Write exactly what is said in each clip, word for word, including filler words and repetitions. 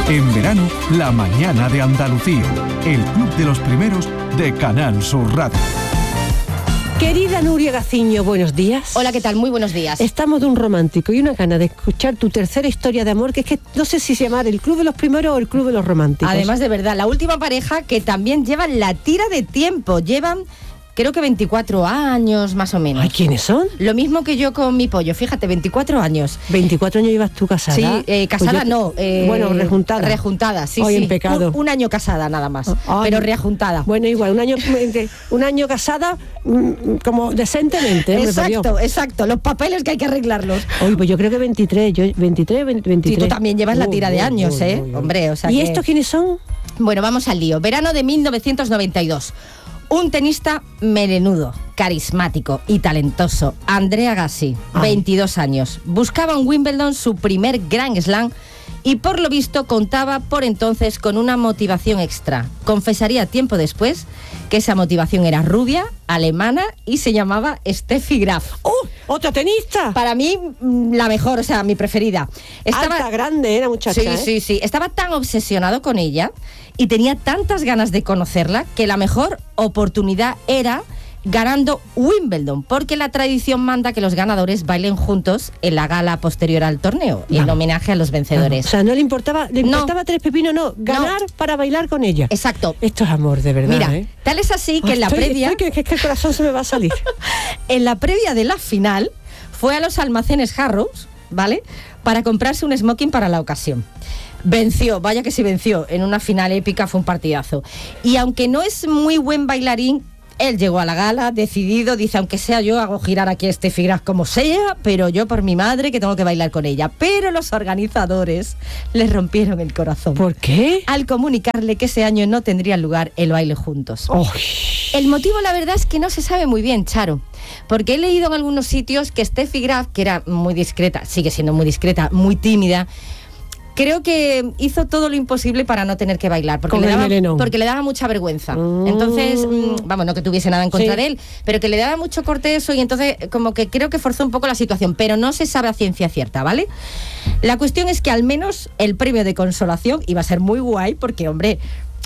En verano, la mañana de Andalucía. El club de los primeros de Canal Sur Radio. Querida Nuria Gaciño, buenos días. Hola, ¿qué tal? Muy buenos días. Estamos de un romántico y una gana de escuchar tu tercera historia de amor, que es que no sé si se llama el Club de los Primeros o el Club de los Románticos. Además, de verdad, la última pareja que también llevan la tira de tiempo. Llevan, creo que veinticuatro años, más o menos. Ay, ¿quiénes son? Lo mismo que yo con mi pollo, fíjate, veinticuatro años. ¿veinticuatro años llevas tú casada? Sí, eh, casada pues yo, no. Eh, bueno, rejuntada. Rejuntada, sí, Ay, sí. en pecado. Un, un año casada nada más, Ay, pero rejuntada. Bueno, igual, un año, un año casada como decentemente. ¿eh? Exacto, exacto, los papeles que hay que arreglarlos. Oye, pues yo creo que veintitrés, yo veintitrés, veintitrés. Sí, tú también llevas la tira de años, ¿eh? Hombre, o sea ¿Y que... estos quiénes son? Bueno, vamos al lío. Verano de mil novecientos noventa y dos. Un tenista melenudo, carismático y talentoso, André Agassi, Ay. veintidós años. Buscaba en Wimbledon su primer Grand Slam y por lo visto contaba por entonces con una motivación extra. Confesaría tiempo después que esa motivación era rubia, alemana y se llamaba Steffi Graf. ¡Oh! ¡Otra tenista! Para mí, la mejor, o sea, mi preferida. Estaba Alta, grande, era muchacha. Sí, ¿eh? sí, sí. Estaba tan obsesionado con ella y tenía tantas ganas de conocerla que la mejor oportunidad era ganando Wimbledon, porque la tradición manda que los ganadores bailen juntos en la gala posterior al torneo, no. en homenaje a los vencedores. No. O sea, no le importaba, le importaba no. tres pepinos, no, ganar no. para bailar con ella. Exacto. Esto es amor, de verdad. Mira, ¿eh? tal es así que oh, en la estoy, previa... Estoy, que, que, que el corazón se me va a salir. En la previa de la final, fue a los almacenes Harrods, ¿vale?, para comprarse un smoking para la ocasión. Venció, vaya que sí venció, en una final épica, fue un partidazo. Y aunque no es muy buen bailarín, él llegó a la gala decidido, dice, aunque sea yo hago girar aquí a Steffi Graf como sea, pero yo por mi madre que tengo que bailar con ella. Pero los organizadores le rompieron el corazón. ¿Por qué? Al comunicarle que ese año no tendría lugar el baile juntos. Oh. El motivo, la verdad, es que no se sabe muy bien, Charo, porque he leído en algunos sitios que Steffi Graf, que era muy discreta, sigue siendo muy discreta, muy tímida, creo que hizo todo lo imposible para no tener que bailar, porque, le daba, porque le daba mucha vergüenza. Mm. Entonces, mmm, vamos, no que tuviese nada en contra sí. de él, pero que le daba mucho corte eso y entonces como que creo que forzó un poco la situación, pero no se sabe a ciencia cierta, ¿vale? La cuestión es que al menos el premio de consolación iba a ser muy guay, porque, hombre,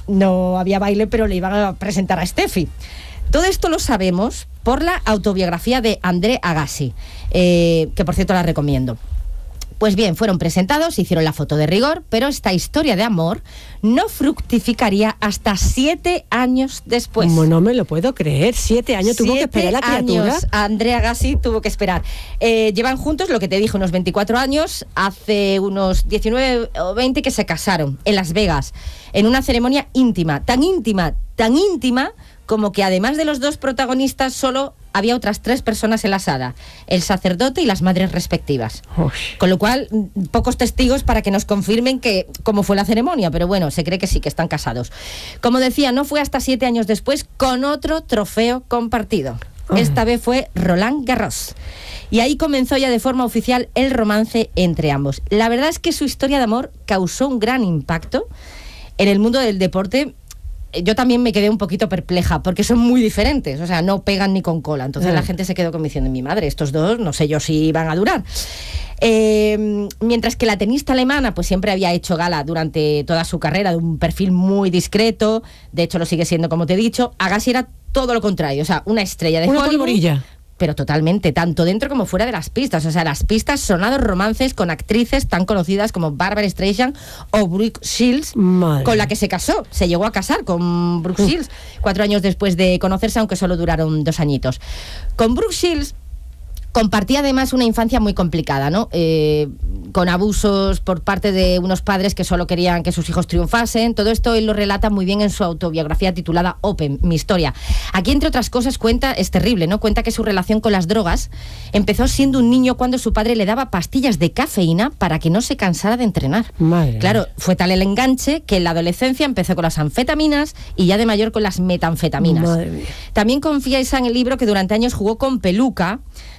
no había baile, pero le iban a presentar a Steffi. Todo esto lo sabemos por la autobiografía de André Agassi, eh, que por cierto la recomiendo. Pues bien, fueron presentados, hicieron la foto de rigor, pero esta historia de amor no fructificaría hasta siete años después. Como no me lo puedo creer, siete años tuvo que esperar la criatura. Años, André Agassi tuvo que esperar. Eh, llevan juntos, lo que te dije, unos veinticuatro años, hace unos diecinueve o veinte que se casaron en Las Vegas, en una ceremonia íntima, tan íntima, tan íntima, como que además de los dos protagonistas solo había otras tres personas en la sala, el sacerdote y las madres respectivas. Uy. Con lo cual, pocos testigos para que nos confirmen que cómo fue la ceremonia, pero bueno, se cree que sí, que están casados. Como decía, no fue hasta siete años después con otro trofeo compartido. Uh. Esta vez fue Roland Garros. Y ahí comenzó ya de forma oficial el romance entre ambos. La verdad es que su historia de amor causó un gran impacto en el mundo del deporte. Yo también me quedé un poquito perpleja, porque son muy diferentes, o sea, no pegan ni con cola. Entonces mm. la gente se quedó como diciendo, mi madre, estos dos, no sé yo si van a durar. Eh, mientras que la tenista alemana pues siempre había hecho gala durante toda su carrera de un perfil muy discreto, de hecho lo sigue siendo, como te he dicho. Agassi era todo lo contrario, o sea, una estrella de una Hollywood. polvorilla. Pero totalmente, tanto dentro como fuera de las pistas. O sea, las pistas, sonados romances con actrices tan conocidas como Barbara Streisand o Brooke Shields, Madre. Con la que se casó. Se llegó a casar con Brooke Shields cuatro años después de conocerse, aunque solo duraron dos añitos. Con Brooke Shields compartía además una infancia muy complicada, ¿no? Eh, con abusos por parte de unos padres que solo querían que sus hijos triunfasen. Todo esto él lo relata muy bien en su autobiografía titulada Open, mi historia. Aquí, entre otras cosas, cuenta, es terrible, ¿no? Cuenta que su relación con las drogas empezó siendo un niño cuando su padre le daba pastillas de cafeína para que no se cansara de entrenar. Madre claro, fue tal el enganche que en la adolescencia empezó con las anfetaminas y ya de mayor con las metanfetaminas. Madre mía. También confiesa en el libro que durante años jugó con peluca,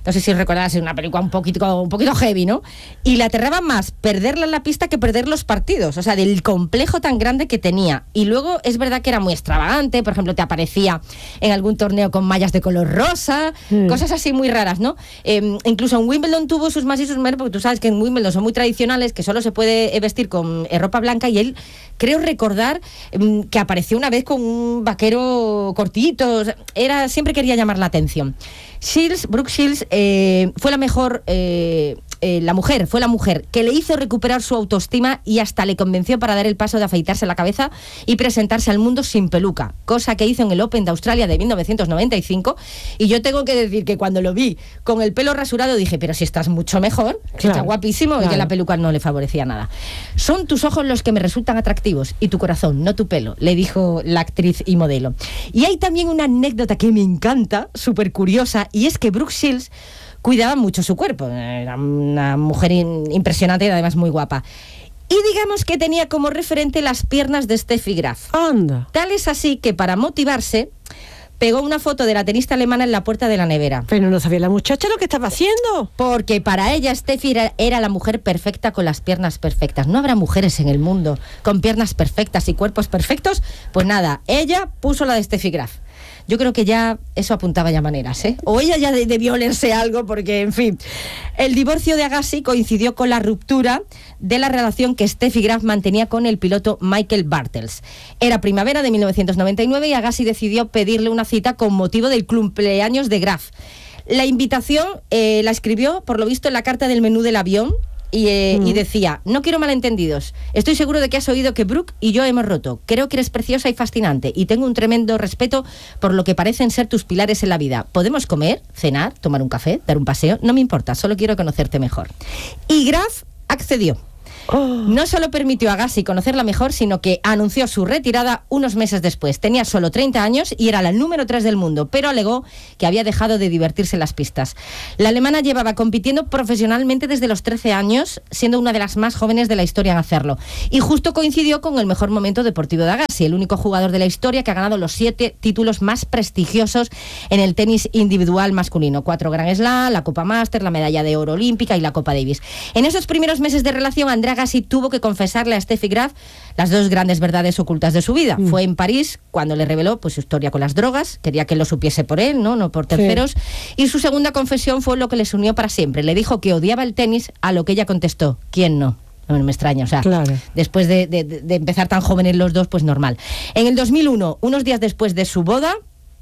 no sé si recordarás, una película un poquito, un poquito heavy, ¿no? Y le aterraba más perderla en la pista que perder los partidos, o sea, del complejo tan grande que tenía. Y luego es verdad que era muy extravagante, por ejemplo, te aparecía en algún torneo con mallas de color rosa, mm. cosas así muy raras, ¿no? Eh, incluso en Wimbledon tuvo sus más y sus menos, porque tú sabes que en Wimbledon son muy tradicionales, que solo se puede vestir con eh, ropa blanca, y él, creo recordar eh, que apareció una vez con un vaquero cortito, era, siempre quería llamar la atención. Shields, Brooke Shields, eh, fue la mejor... Eh, Eh, la mujer, fue la mujer que le hizo recuperar su autoestima y hasta le convenció para dar el paso de afeitarse la cabeza y presentarse al mundo sin peluca, cosa que hizo en el Open de Australia de mil novecientos noventa y cinco. Y yo tengo que decir que cuando lo vi con el pelo rasurado dije, pero si estás mucho mejor, claro, está guapísimo, claro. Y que la peluca no le favorecía nada. Son tus ojos los que me resultan atractivos y tu corazón, no tu pelo, le dijo la actriz y modelo. Y hay también una anécdota que me encanta, súper curiosa, y es que Brooke Shields cuidaba mucho su cuerpo, era una mujer in, impresionante y además muy guapa. Y digamos que tenía como referente las piernas de Steffi Graf. Anda. Tal es así que para motivarse pegó una foto de la tenista alemana en la puerta de la nevera. Pero no sabía la muchacha lo que estaba haciendo. Porque para ella Steffi era, era la mujer perfecta con las piernas perfectas. No habrá mujeres en el mundo con piernas perfectas y cuerpos perfectos. Pues nada, ella puso la de Steffi Graf. Yo creo que ya eso apuntaba ya maneras, ¿eh? O ella ya de, debió olerse algo, porque, en fin. El divorcio de Agassi coincidió con la ruptura de la relación que Steffi Graf mantenía con el piloto Michael Bartels. Era primavera de mil novecientos noventa y nueve y Agassi decidió pedirle una cita con motivo del cumpleaños de Graf. La invitación eh, la escribió, por lo visto, en la carta del menú del avión. Y, eh, mm. y decía, no quiero malentendidos, estoy seguro de que has oído que Brooke y yo hemos roto, creo que eres preciosa y fascinante y tengo un tremendo respeto por lo que parecen ser tus pilares en la vida. Podemos comer, cenar, tomar un café, dar un paseo, no me importa, solo quiero conocerte mejor. Y Graf accedió. Oh. No solo permitió a Agassi conocerla mejor, sino que anunció su retirada unos meses después. Tenía solo treinta años y era la número tres del mundo, pero alegó que había dejado de divertirse en las pistas. La alemana llevaba compitiendo profesionalmente desde los trece años, siendo una de las más jóvenes de la historia en hacerlo. Y justo coincidió con el mejor momento deportivo de Agassi, el único jugador de la historia que ha ganado los siete títulos más prestigiosos en el tenis individual masculino. Cuatro Grand Slam, la Copa Master, la medalla de oro olímpica y la Copa Davis. En esos primeros meses de relación, Andrea Agassi tuvo que confesarle a Steffi Graf las dos grandes verdades ocultas de su vida. Mm. Fue en París cuando le reveló pues, su historia con las drogas, quería que lo supiese por él, no, no por terceros. Sí. Y su segunda confesión fue lo que les unió para siempre. Le dijo que odiaba el tenis, a lo que ella contestó, ¿quién no? No me extraña, o sea, claro. Después de, de, de empezar tan jóvenes los dos, pues normal. En el dos mil uno, unos días después de su boda,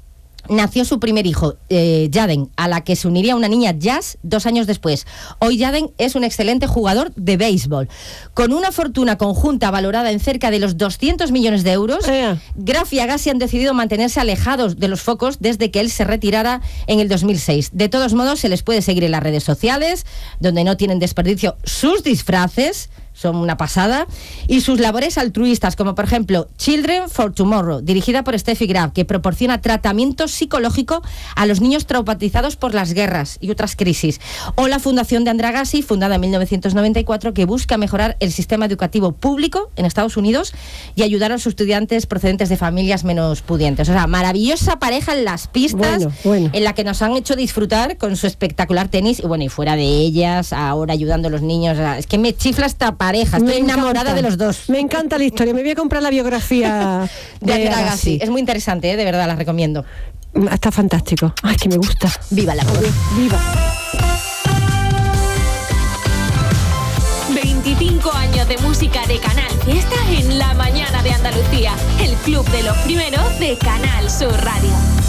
nació su primer hijo, eh, Jaden, a la que se uniría una niña, Jazz, dos años después. Hoy Jaden es un excelente jugador de béisbol. Con una fortuna conjunta valorada en cerca de los doscientos millones de euros, eh. Graf y Agassi han decidido mantenerse alejados de los focos desde que él se retirara en el dos mil seis. De todos modos, se les puede seguir en las redes sociales, donde no tienen desperdicio sus disfraces, son una pasada, y sus labores altruistas, como por ejemplo Children for Tomorrow, dirigida por Steffi Graf, que proporciona tratamiento psicológico a los niños traumatizados por las guerras y otras crisis, o la Fundación de Andrea Agassi, fundada en mil novecientos noventa y cuatro, que busca mejorar el sistema educativo público en Estados Unidos y ayudar a los estudiantes procedentes de familias menos pudientes. O sea, maravillosa pareja en las pistas, bueno, bueno. en la que nos han hecho disfrutar con su espectacular tenis, y bueno, y fuera de ellas, ahora ayudando a los niños. O sea, es que me chifla esta pareja, estoy me enamorada encanta. de los dos. Me encanta la historia, me voy a comprar la biografía de, de Agassi. Agassi. Es muy interesante, ¿eh? De verdad, la recomiendo. Está fantástico. Ay, que me gusta. Viva la moda. Viva. veinticinco años de música de Canal Fiesta en la mañana de Andalucía. El club de los primeros de Canal Sur Radio.